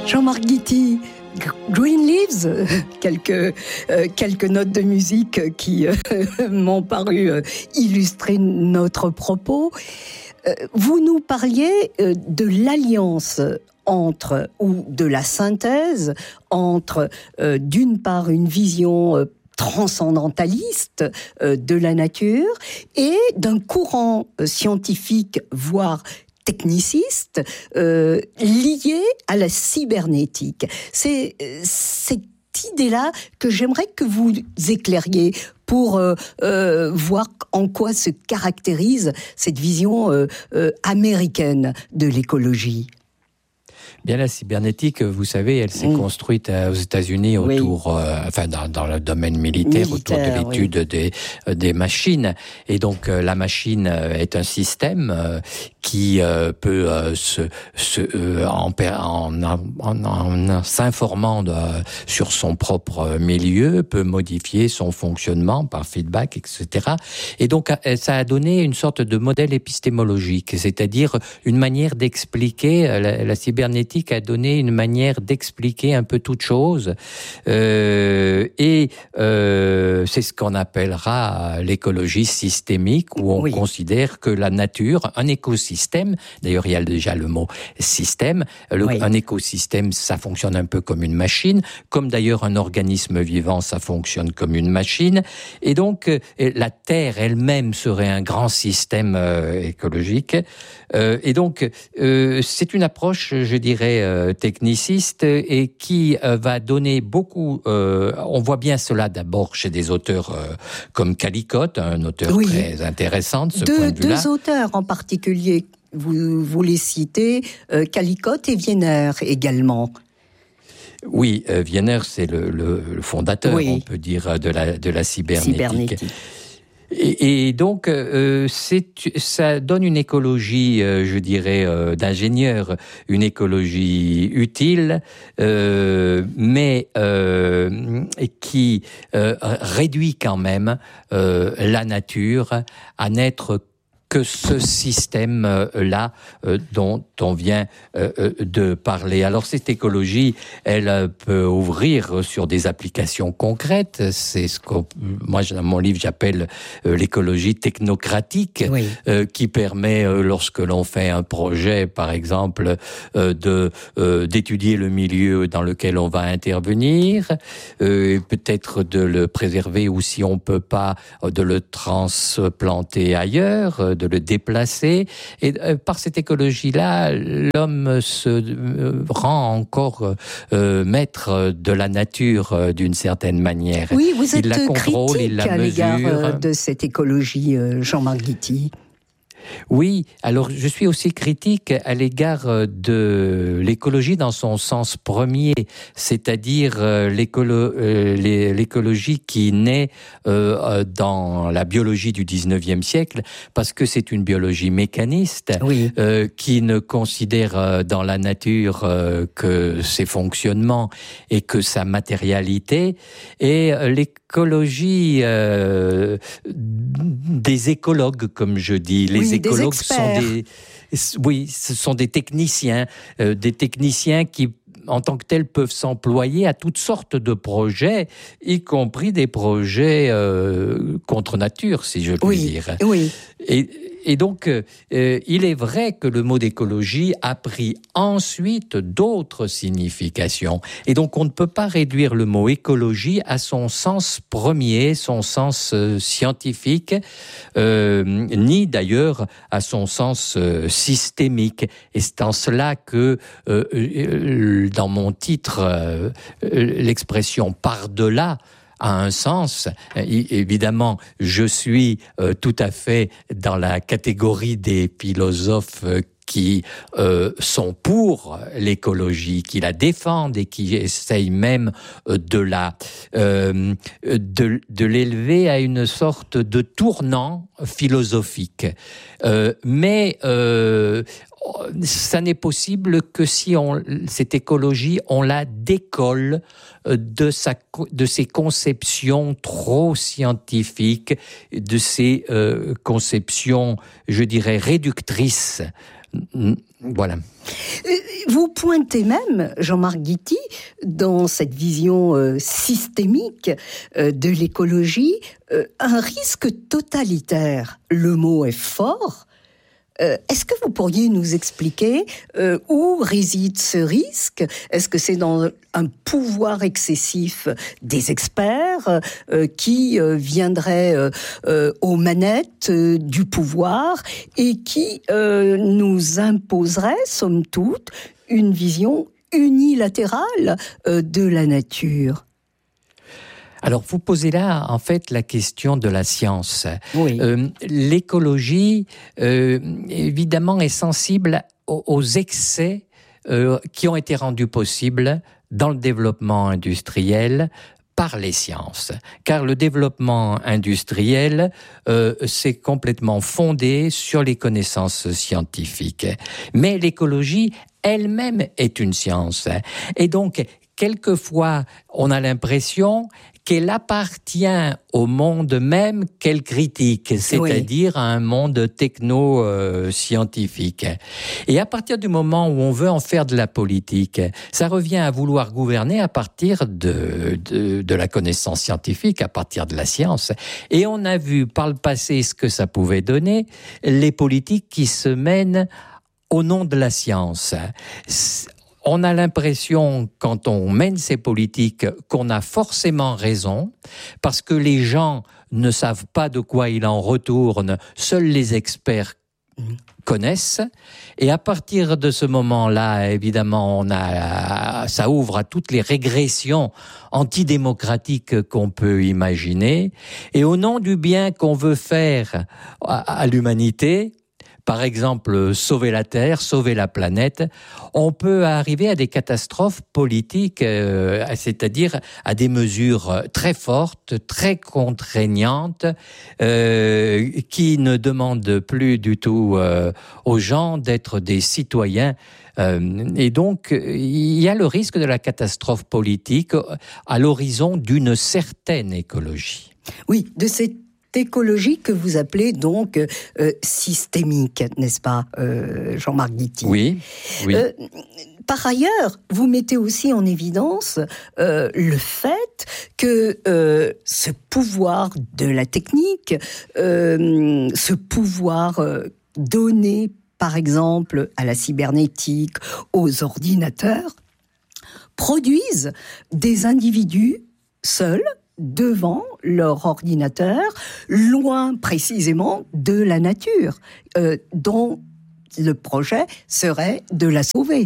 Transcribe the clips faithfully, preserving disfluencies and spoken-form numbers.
Jean-Marc Guity, Green Leaves, quelques, euh, quelques notes de musique qui euh, m'ont paru euh, illustrer notre propos. Euh, vous nous parliez euh, de l'alliance entre, ou de la synthèse entre, euh, d'une part, une vision euh, transcendentaliste euh, de la nature et d'un courant euh, scientifique, voire techniciste, euh, lié à la cybernétique. C'est cette idée-là que j'aimerais que vous éclairiez pour euh, euh, voir en quoi se caractérise cette vision euh, euh, américaine de l'écologie. Bien, la cybernétique, vous savez, elle s'est mmh. construite aux États-Unis autour, oui. euh, enfin dans, dans le domaine militaire, militaire autour de l'étude oui. des, des machines. Et donc euh, la machine est un système euh, qui euh, peut euh, se, se euh, en, en, en, en s'informant de, sur son propre milieu, peut modifier son fonctionnement par feedback, et cetera. Et donc ça a donné une sorte de modèle épistémologique, c'est-à-dire une manière d'expliquer la, la cybernétique a donné une manière d'expliquer un peu toute chose, euh, et euh, c'est ce qu'on appellera l'écologie systémique, où on oui. considère que la nature, un écosystème, d'ailleurs il y a déjà le mot système, le, oui. un écosystème ça fonctionne un peu comme une machine, comme d'ailleurs un organisme vivant ça fonctionne comme une machine, et donc euh, la Terre elle-même serait un grand système euh, écologique, euh, et donc euh, c'est une approche, je dirais, Euh, techniciste et qui euh, va donner beaucoup, euh, on voit bien cela d'abord chez des auteurs euh, comme Callicott, un auteur oui. très intéressant de ce deux, point de vue-là. Deux auteurs en particulier, vous, vous les citez, euh, Callicott et Wiener également. Oui, euh, Wiener c'est le, le, le fondateur, oui. on peut dire, de la, de la cybernétique. cybernétique. Et, et donc, euh, c'est, ça donne une écologie, euh, je dirais, euh, d'ingénieur, une écologie utile, euh, mais euh, qui euh, réduit quand même euh, la nature à n'être que ce système-là euh, dont on vient euh, de parler. Alors cette écologie, elle peut ouvrir sur des applications concrètes. C'est ce que moi, dans mon livre, j'appelle euh, l'écologie technocratique, oui. euh, qui permet, euh, lorsque l'on fait un projet, par exemple, euh, de euh, d'étudier le milieu dans lequel on va intervenir, euh, peut-être de le préserver, ou si on peut pas, de le transplanter ailleurs, de le déplacer. Et euh, par cette écologie-là, l'homme se euh, rend encore euh, maître de la nature euh, d'une certaine manière. Oui, vous êtes il la contrôle, critique il la à l'égard mesure. de cette écologie, euh, Jean-Marc Guity. Oui, alors je suis aussi critique à l'égard de l'écologie dans son sens premier, c'est-à-dire l'écolo, euh, l'écologie qui naît euh, dans la biologie du dix-neuvième siècle, parce que c'est une biologie mécaniste, oui. euh, qui ne considère dans la nature euh, que ses fonctionnements et que sa matérialité, et l'écologie euh, des écologues, comme je dis, les oui, écologues des sont des, oui, ce sont des techniciens, euh, des techniciens qui, en tant que tels, peuvent s'employer à toutes sortes de projets, y compris des projets euh, contre nature, si je puis oui, dire. Oui. Et, et donc, euh, il est vrai que le mot d'écologie a pris ensuite d'autres significations. Et donc, on ne peut pas réduire le mot écologie à son sens premier, son sens euh, scientifique, euh, ni d'ailleurs à son sens euh, systémique. Et c'est en cela que, euh, dans mon titre, euh, l'expression « par-delà » a un sens. Évidemment, je suis euh, tout à fait dans la catégorie des philosophes euh, qui euh, sont pour l'écologie, qui la défendent et qui essayent même euh, de la euh, de, de l'élever à une sorte de tournant philosophique. Euh, mais euh, ça n'est possible que si on, cette écologie, on la décolle de, sa, de ses conceptions trop scientifiques, de ses euh, conceptions, je dirais, réductrices. Voilà. Vous Vous pointez même, Jean-Marc Guity, dans cette vision euh, systémique euh, de l'écologie, euh, un risque totalitaire. Le mot est fort. Euh, est-ce que vous pourriez nous expliquer euh, où réside ce risque ? Est-ce que c'est dans un pouvoir excessif des experts euh, qui euh, viendraient euh, euh, aux manettes euh, du pouvoir et qui euh, nous imposeraient, somme toute, une vision unilatérale euh, de la nature ? Alors, vous posez là, en fait, la question de la science. Oui. Euh, l'écologie, euh, évidemment, est sensible aux, aux excès euh, qui ont été rendus possibles dans le développement industriel par les sciences. Car le développement industriel, euh, c'est complètement fondé sur les connaissances scientifiques. Mais l'écologie elle-même est une science. Et donc, quelquefois, on a l'impression qu'elle appartient au monde même qu'elle critique, c'est-à-dire oui. à un monde techno-scientifique. Et à partir du moment où on veut en faire de la politique, ça revient à vouloir gouverner à partir de, de, de la connaissance scientifique, à partir de la science. Et on a vu par le passé ce que ça pouvait donner, les politiques qui se mènent au nom de la science. On a l'impression, quand on mène ces politiques, qu'on a forcément raison, parce que les gens ne savent pas de quoi il en retourne, seuls les experts connaissent. Et à partir de ce moment-là, évidemment, on a, ça ouvre à toutes les régressions antidémocratiques qu'on peut imaginer. Et au nom du bien qu'on veut faire à, à l'humanité, par exemple, sauver la Terre, sauver la planète, on peut arriver à des catastrophes politiques, euh, c'est-à-dire à des mesures très fortes, très contraignantes, euh, qui ne demandent plus du tout euh, aux gens d'être des citoyens. Euh, et donc, il y a le risque de la catastrophe politique à l'horizon d'une certaine écologie. Oui, de cette écologie que vous appelez donc euh, systémique, n'est-ce pas, euh, Jean-Marc Guity ? Oui, oui. Euh, par ailleurs, vous mettez aussi en évidence euh, le fait que euh, ce pouvoir de la technique, euh, ce pouvoir euh, donné, par exemple, à la cybernétique, aux ordinateurs, produisent des individus seuls, devant leur ordinateur, loin précisément de la nature, euh, dont le projet serait de la sauver.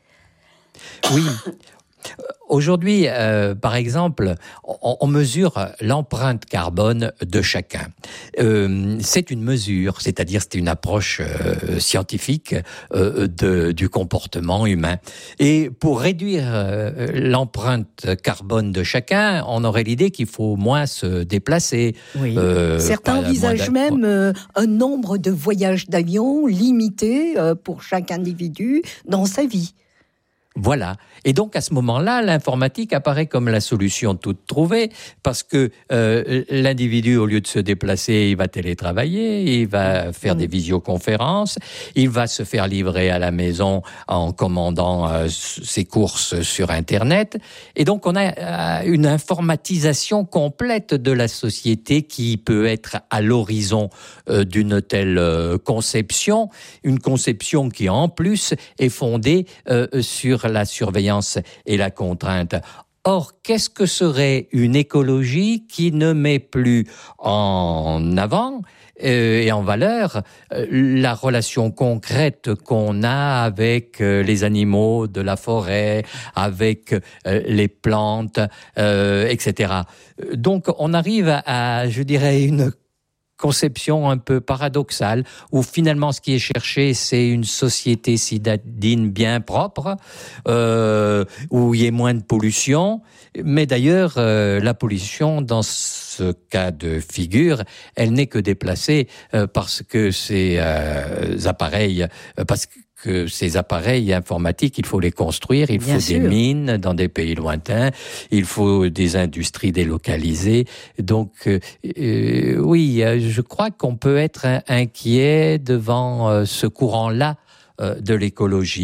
Oui. Aujourd'hui, euh, par exemple, on, on mesure l'empreinte carbone de chacun. Euh, c'est une mesure, c'est-à-dire c'est une approche euh, scientifique euh, de, du comportement humain. Et pour réduire euh, l'empreinte carbone de chacun, on aurait l'idée qu'il faut moins se déplacer. Oui. Euh, Certains envisagent même euh, un nombre de voyages d'avion limité euh, pour chaque individu dans sa vie. Voilà. Et donc, à ce moment-là, l'informatique apparaît comme la solution toute trouvée, parce que euh, l'individu, au lieu de se déplacer, il va télétravailler, il va faire mmh. des visioconférences, il va se faire livrer à la maison en commandant euh, ses courses sur Internet. Et donc, on a euh, une informatisation complète de la société qui peut être à l'horizon euh, d'une telle euh, conception, une conception qui, en plus, est fondée euh, sur la surveillance et la contrainte. Or, qu'est-ce que serait une écologie qui ne met plus en avant euh, et en valeur euh, la relation concrète qu'on a avec euh, les animaux de la forêt, avec euh, les plantes, euh, et cetera. Donc, on arrive à, à je dirais, une conception un peu paradoxale, où finalement ce qui est cherché, c'est une société citadine bien propre, euh, où il y ait moins de pollution. Mais d'ailleurs, euh, la pollution, dans ce cas de figure, elle n'est que déplacée euh, parce que ces euh, appareils, euh, parce que que ces appareils informatiques, il faut les construire, il Bien faut sûr. des mines dans des pays lointains, il faut des industries délocalisées. Donc, euh, euh, oui, je crois qu'on peut être inquiet devant euh, ce courant-là euh, de l'écologie.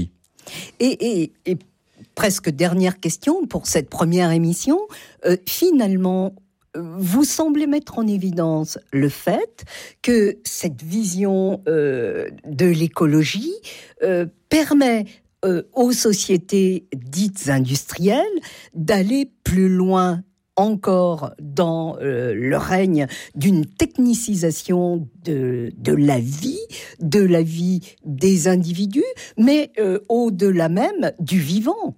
Et, et, et presque dernière question pour cette première émission. Euh, finalement, vous semblez mettre en évidence le fait que cette vision euh, de l'écologie euh, permet euh, aux sociétés dites industrielles d'aller plus loin encore dans euh, le règne d'une technicisation de, de la vie, de la vie des individus, mais euh, au-delà même du vivant.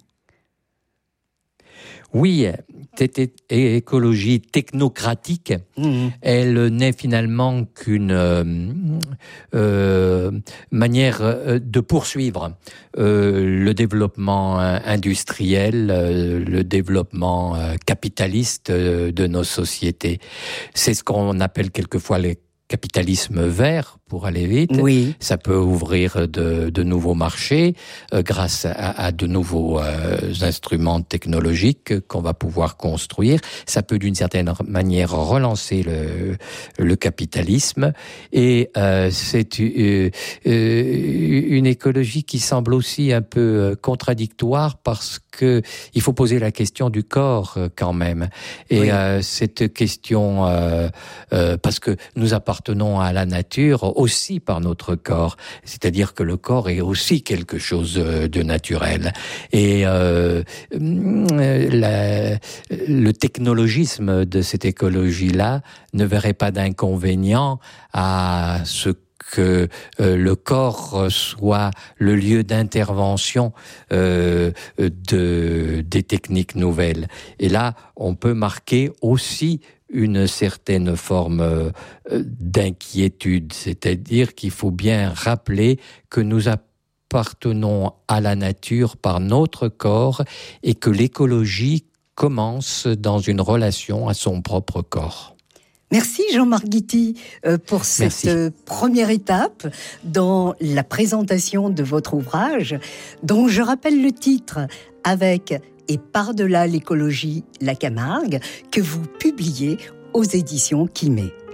Oui, cette écologie technocratique, mmh. elle n'est finalement qu'une euh, euh, manière de poursuivre euh, le développement industriel, euh, le développement euh, capitaliste de nos sociétés. C'est ce qu'on appelle quelquefois les capitalisme vert, pour aller vite. Oui. Ça peut ouvrir de, de nouveaux marchés euh, grâce à, à de nouveaux euh, instruments technologiques qu'on va pouvoir construire. Ça peut d'une certaine manière relancer le, le capitalisme. Et euh, c'est euh, euh, une écologie qui semble aussi un peu contradictoire parce que il faut poser la question du corps euh, quand même. Et oui. euh, cette question, euh, euh, parce que nous appartenons à la nature aussi par notre corps, c'est-à-dire que le corps est aussi quelque chose de naturel. Et euh, la, le technologisme de cette écologie-là ne verrait pas d'inconvénient à ce que euh, le corps soit le lieu d'intervention euh, de, des techniques nouvelles. Et là, on peut marquer aussi une certaine forme euh, d'inquiétude, c'est-à-dire qu'il faut bien rappeler que nous appartenons à la nature par notre corps et que l'écologie commence dans une relation à son propre corps. Merci Jean-Marc Guity pour cette Merci. première étape dans la présentation de votre ouvrage, dont je rappelle le titre, Avec et par-delà l'écologie, la Camargue, que vous publiez aux éditions Quimay.